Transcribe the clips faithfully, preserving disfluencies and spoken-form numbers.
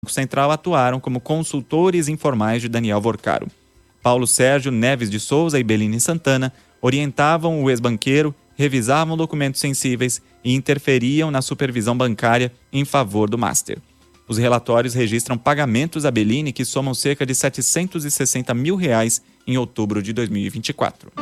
Banco Central atuaram como consultores informais de Daniel Vorcaro. Paulo Sérgio Neves de Souza e Belini Santana orientavam o ex-banqueiro, revisavam documentos sensíveis e interferiam na supervisão bancária em favor do Master. Os relatórios registram pagamentos a Belini que somam cerca de setecentos e sessenta mil reais em outubro de dois mil e vinte e quatro.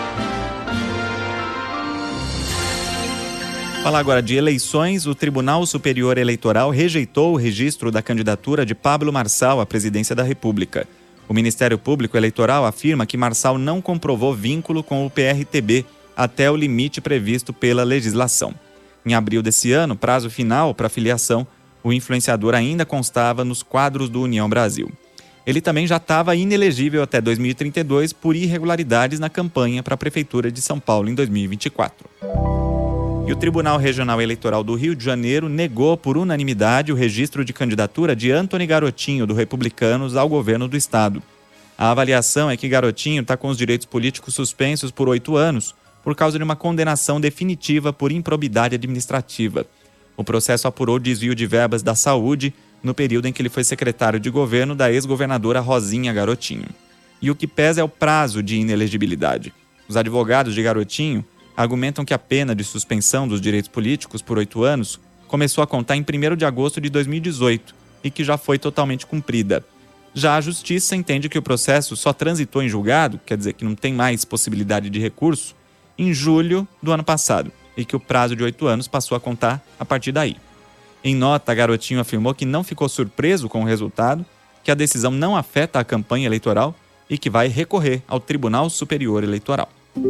Falar agora de eleições, o Tribunal Superior Eleitoral rejeitou o registro da candidatura de Pablo Marçal à presidência da República. O Ministério Público Eleitoral afirma que Marçal não comprovou vínculo com o P R T B até o limite previsto pela legislação. Em abril desse ano, prazo final para filiação, o influenciador ainda constava nos quadros do União Brasil. Ele também já estava inelegível até dois mil e trinta e dois por irregularidades na campanha para a Prefeitura de São Paulo em dois mil e vinte e quatro. E o Tribunal Regional Eleitoral do Rio de Janeiro negou por unanimidade o registro de candidatura de Antony Garotinho, do Republicanos, ao governo do estado. A avaliação é que Garotinho está com os direitos políticos suspensos por oito anos, por causa de uma condenação definitiva por improbidade administrativa. O processo apurou desvio de verbas da saúde no período em que ele foi secretário de governo da ex-governadora Rosinha Garotinho. E o que pesa é o prazo de inelegibilidade. Os advogados de Garotinho argumentam que a pena de suspensão dos direitos políticos por oito anos começou a contar em primeiro de agosto de dois mil e dezoito e que já foi totalmente cumprida. Já a Justiça entende que o processo só transitou em julgado, quer dizer que não tem mais possibilidade de recurso, em julho do ano passado e que o prazo de oito anos passou a contar a partir daí. Em nota, Garotinho afirmou que não ficou surpreso com o resultado, que a decisão não afeta a campanha eleitoral e que vai recorrer ao Tribunal Superior Eleitoral.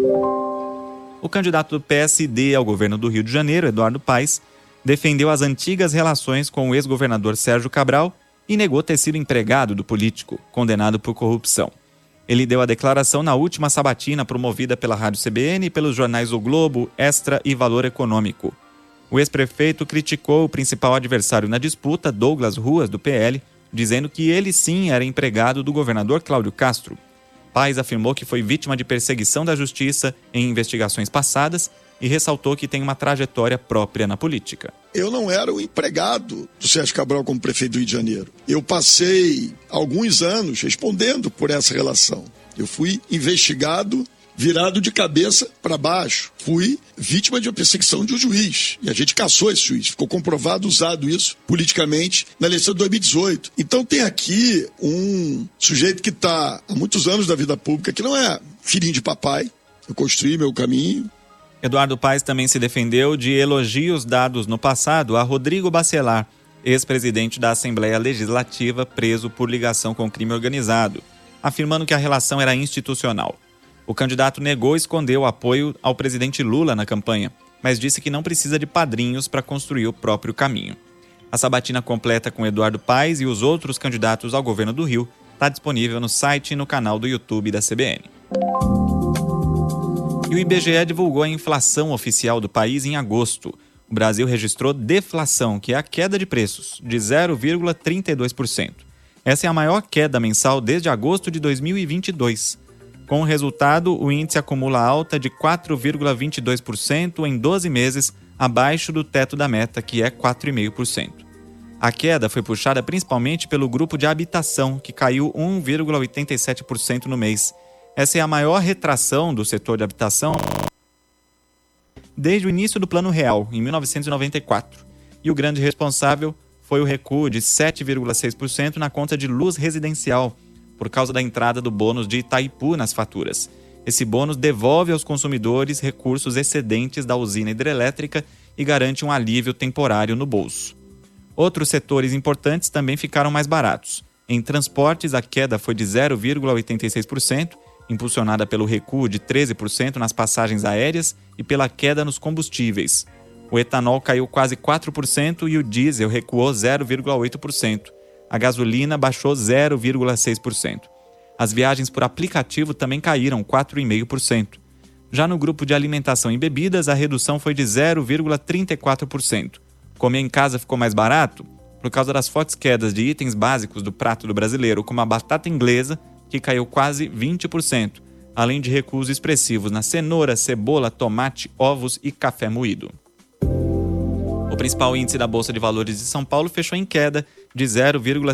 O candidato do P S D ao governo do Rio de Janeiro, Eduardo Paes, defendeu as antigas relações com o ex-governador Sérgio Cabral e negou ter sido empregado do político, condenado por corrupção. Ele deu a declaração na última sabatina promovida pela Rádio C B N e pelos jornais O Globo, Extra e Valor Econômico. O ex-prefeito criticou o principal adversário na disputa, Douglas Ruas, do P L, dizendo que ele sim era empregado do governador Cláudio Castro. Paes afirmou que foi vítima de perseguição da justiça em investigações passadas e ressaltou que tem uma trajetória própria na política. Eu não era o empregado do Sérgio Cabral como prefeito do Rio de Janeiro. Eu passei alguns anos respondendo por essa relação. Eu fui investigado, virado de cabeça para baixo. Fui vítima de uma perseguição de um juiz. E a gente caçou esse juiz. Ficou comprovado, usado isso politicamente na eleição de dois mil e dezoito. Então tem aqui um sujeito que está há muitos anos da vida pública, que não é filhinho de papai. Eu construí meu caminho. Eduardo Paes também se defendeu de elogios dados no passado a Rodrigo Bacelar, ex-presidente da Assembleia Legislativa, preso por ligação com crime organizado, afirmando que a relação era institucional. O candidato negou e escondeu o apoio ao presidente Lula na campanha, mas disse que não precisa de padrinhos para construir o próprio caminho. A sabatina completa com Eduardo Paes e os outros candidatos ao governo do Rio está disponível no site e no canal do YouTube da C B N. E o I B G E divulgou a inflação oficial do país em agosto. O Brasil registrou deflação, que é a queda de preços, de zero vírgula trinta e dois por cento. Essa é a maior queda mensal desde agosto de dois mil e vinte e dois. Com o resultado, o índice acumula alta de quatro vírgula vinte e dois por cento em doze meses, abaixo do teto da meta, que é quatro vírgula cinco por cento. A queda foi puxada principalmente pelo grupo de habitação, que caiu um vírgula oitenta e sete por cento no mês. Essa é a maior retração do setor de habitação desde o início do Plano Real, em mil novecentos e noventa e quatro. E o grande responsável foi o recuo de sete vírgula seis por cento na conta de luz residencial, por causa da entrada do bônus de Itaipu nas faturas. Esse bônus devolve aos consumidores recursos excedentes da usina hidrelétrica e garante um alívio temporário no bolso. Outros setores importantes também ficaram mais baratos. Em transportes, a queda foi de zero vírgula oitenta e seis por cento, impulsionada pelo recuo de treze por cento nas passagens aéreas e pela queda nos combustíveis. O etanol caiu quase quatro por cento e o diesel recuou zero vírgula oito por cento. A gasolina baixou zero vírgula seis por cento. As viagens por aplicativo também caíram quatro vírgula cinco por cento. Já no grupo de alimentação e bebidas, a redução foi de zero vírgula trinta e quatro por cento. Comer em casa ficou mais barato por causa das fortes quedas de itens básicos do prato do brasileiro, como a batata inglesa, que caiu quase vinte por cento, além de recuos expressivos na cenoura, cebola, tomate, ovos e café moído. O principal índice da Bolsa de Valores de São Paulo fechou em queda de zero vírgula